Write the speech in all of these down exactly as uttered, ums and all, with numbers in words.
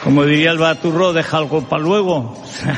Como diría el Baturro, deja algo para luego.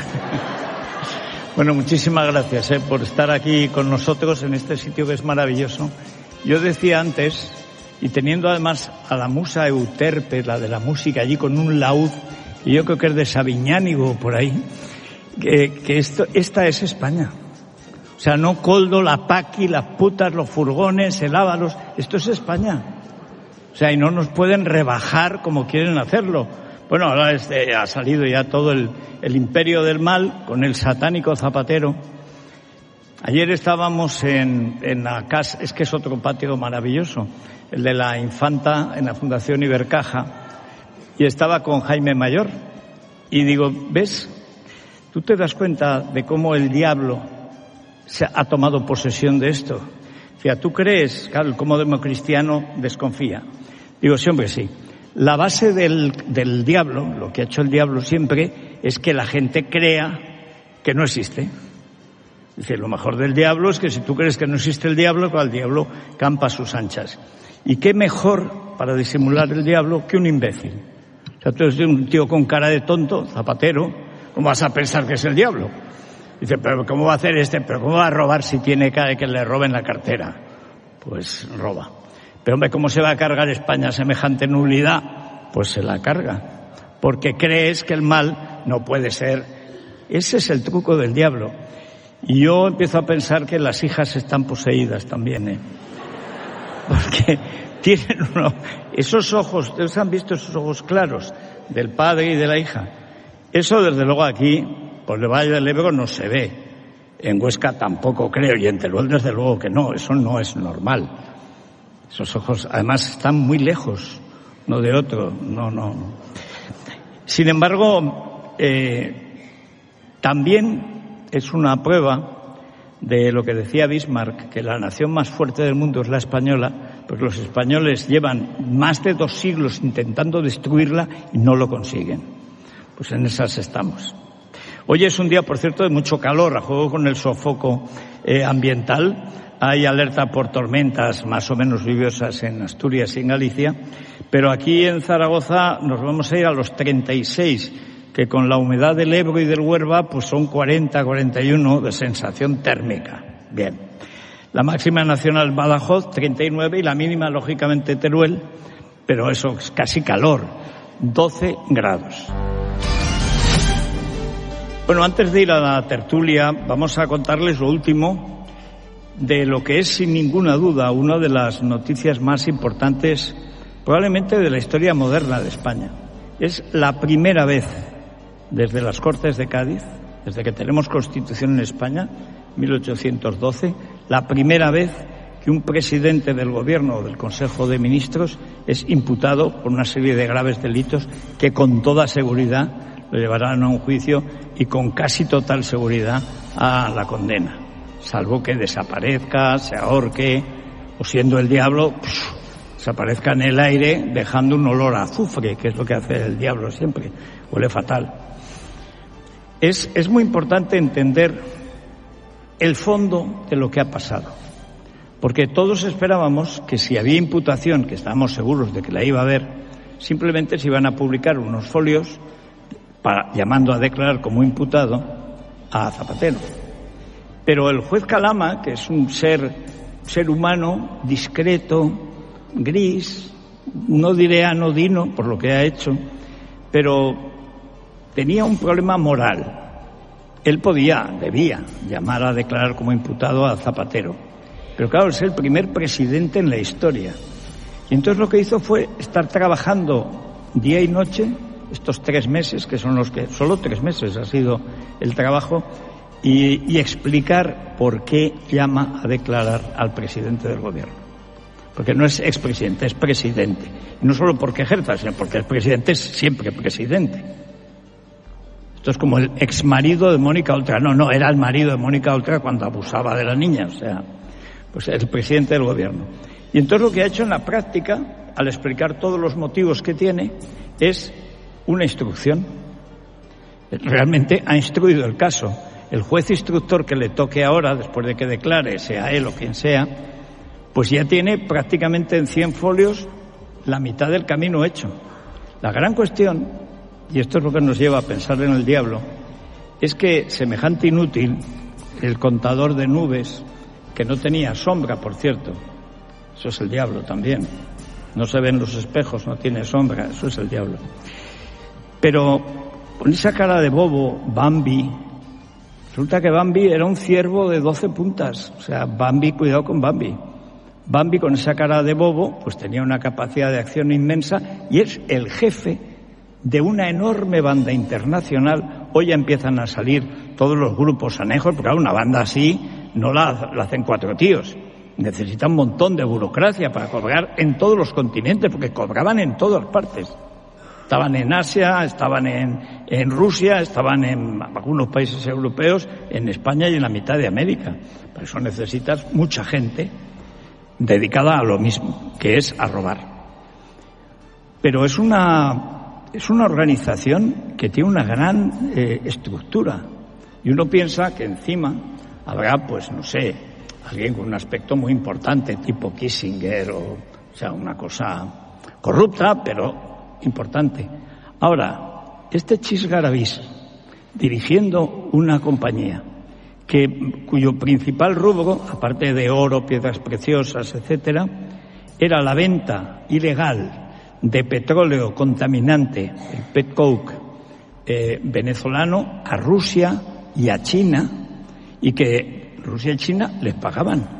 Bueno, muchísimas gracias eh, por estar aquí con nosotros en este sitio que es maravilloso. Yo decía antes, y teniendo además a la musa Euterpe, la de la música, allí con un laúd, y yo creo que es de Sabiñánigo por ahí, que, que esto, esta es España. O sea, no Coldo, la Paqui, las putas, los furgones, el Ábalos, esto es España. O sea, y no nos pueden rebajar como quieren hacerlo. Bueno, ahora este, ha salido ya todo el, el imperio del mal con el satánico Zapatero. Ayer estábamos en, en la casa, es que es otro patio maravilloso, el de la Infanta en la Fundación Ibercaja, y estaba con Jaime Mayor. Y digo, ¿ves? ¿Tú te das cuenta de cómo el diablo se ha tomado posesión de esto? O sea, ¿tú crees? Claro, el cómo democristiano desconfía. Digo, sí, hombre, sí. La base del, del diablo, lo que ha hecho el diablo siempre, es que la gente crea que no existe. Dice, lo mejor del diablo es que si tú crees que no existe el diablo, pues el diablo campa a sus anchas. ¿Y qué mejor para disimular el diablo que un imbécil? O sea, tú eres un tío con cara de tonto, Zapatero, ¿cómo vas a pensar que es el diablo? Dice, pero ¿cómo va a hacer este? ¿Pero cómo va a robar si tiene cara de que le roben la cartera? Pues roba. Pero hombre, ¿cómo se va a cargar España semejante nulidad? Pues se la carga. Porque crees que el mal no puede ser. Ese es el truco del diablo. Y yo empiezo a pensar que las hijas están poseídas también, ¿eh? Porque tienen uno, esos ojos, ¿ustedes han visto esos ojos claros del padre y de la hija? Eso desde luego aquí, por el Valle del Ebro no se ve. En Huesca tampoco creo, y en Teruel desde luego que no, eso no es normal. Esos ojos, además, están muy lejos uno de otro. No, no. Sin embargo, eh, también es una prueba de lo que decía Bismarck, que la nación más fuerte del mundo es la española, porque los españoles llevan más de dos siglos intentando destruirla y no lo consiguen. Pues en esas estamos. Hoy es un día, por cierto, de mucho calor, a juego con el sofoco eh, ambiental. Hay alerta por tormentas más o menos lluviosas en Asturias y en Galicia, pero aquí en Zaragoza nos vamos a ir a los treinta y seis, que con la humedad del Ebro y del Huerva pues son cuarenta, cuarenta y uno de sensación térmica. Bien. La máxima nacional Badajoz, treinta y nueve, y la mínima, lógicamente, Teruel, pero eso es casi calor, doce grados. Bueno, antes de ir a la tertulia, vamos a contarles lo último de lo que es, sin ninguna duda, una de las noticias más importantes probablemente de la historia moderna de España. Es la primera vez desde las Cortes de Cádiz, desde que tenemos Constitución en España, mil ochocientos doce, la primera vez que un presidente del Gobierno o del Consejo de Ministros es imputado por una serie de graves delitos que con toda seguridad lo llevarán a un juicio y con casi total seguridad a la condena. Salvo que desaparezca, se ahorque, o siendo el diablo, pff, desaparezca en el aire dejando un olor a azufre, que es lo que hace el diablo siempre, huele fatal. Es, es muy importante entender el fondo de lo que ha pasado, porque todos esperábamos que si había imputación, que estábamos seguros de que la iba a haber, simplemente se iban a publicar unos folios para, llamando a declarar como imputado a Zapatero. Pero el juez Calama, que es un ser, ser humano, discreto, gris, no diré anodino por lo que ha hecho, pero tenía un problema moral. Él podía, debía, llamar a declarar como imputado a Zapatero. Pero claro, es el primer presidente en la historia. Y entonces lo que hizo fue estar trabajando día y noche, estos tres meses, que son los que, solo tres meses ha sido el trabajo, Y, y explicar por qué llama a declarar al presidente del gobierno. Porque no es expresidente, es presidente. Y no solo porque ejerza, sino porque el presidente es siempre presidente. Esto es como el exmarido de Mónica Oltra. No, no, era el marido de Mónica Oltra cuando abusaba de la niña. O sea, pues el presidente del gobierno. Y entonces lo que ha hecho en la práctica, al explicar todos los motivos que tiene, es una instrucción. Realmente ha instruido el caso. El juez instructor que le toque ahora, después de que declare, sea él o quien sea, pues ya tiene prácticamente en cien folios la mitad del camino hecho. La gran cuestión y esto es lo que nos lleva a pensar en el diablo, es que semejante inútil, el contador de nubes, que no tenía sombra, por cierto, eso es el diablo también, no se ven los espejos, no tiene sombra, eso es el diablo. Pero con esa cara de bobo, Bambi, resulta que Bambi era un ciervo de doce puntas, o sea, Bambi, cuidado con Bambi. Bambi, con esa cara de bobo, pues tenía una capacidad de acción inmensa y es el jefe de una enorme banda internacional. Hoy ya empiezan a salir todos los grupos anejos, porque una banda así no la, la hacen cuatro tíos. Necesita un montón de burocracia para cobrar en todos los continentes, porque cobraban en todas partes. Estaban en Asia, estaban en, en Rusia, estaban en algunos países europeos, en España y en la mitad de América. Por eso necesitas mucha gente dedicada a lo mismo, que es a robar. Pero es una, es una organización que tiene una gran eh, estructura. Y uno piensa que encima habrá, pues no sé, alguien con un aspecto muy importante, tipo Kissinger, o, o sea, una cosa corrupta, pero importante. Ahora, este Chis Garavis, dirigiendo una compañía, que cuyo principal rubro, aparte de oro, piedras preciosas, etcétera, era la venta ilegal de petróleo contaminante, el petcoke eh, venezolano, a Rusia y a China, y que Rusia y China les pagaban.